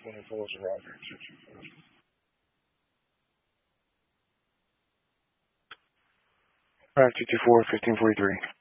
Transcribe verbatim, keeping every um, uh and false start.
twenty-four, so Roger. five two two four, fifteen forty-three.